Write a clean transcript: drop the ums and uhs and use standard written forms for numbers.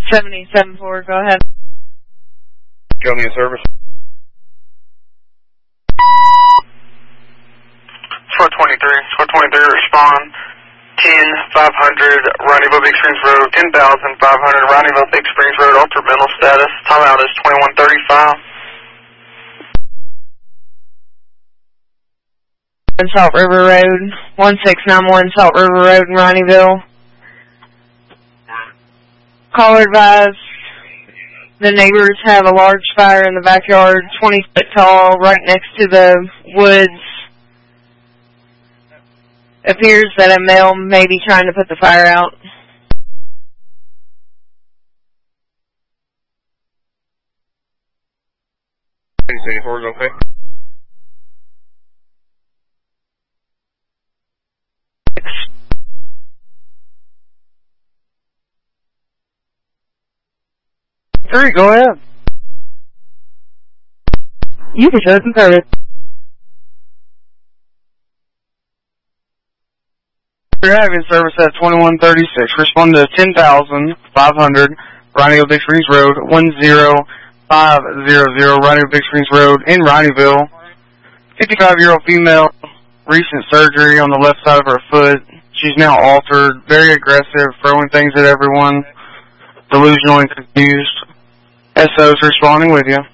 7074, go ahead. Show me a service. 423, respond. 10-500, Ronnieville, Big Springs Road, 10,500, Ronnieville, Big Springs Road, altered mental status. Timeout is 21:35. Salt River Road, 1691 Salt River Road in Ronnieville. Caller advised the neighbors have a large fire in the backyard, 20 foot tall, right next to the woods. Appears that a male may be trying to put the fire out. City 4 is okay. Three, go ahead. You can shut it in service. You're having service at 2136. Respond to 10,500 Ronnieville, Big Springs Road, 10500 Ronnieville, Big Springs Road in Ronnieville. 55-year-old female, recent surgery on the left side of her foot. She's now altered, very aggressive, throwing things at everyone, delusional and confused. SO's responding with you.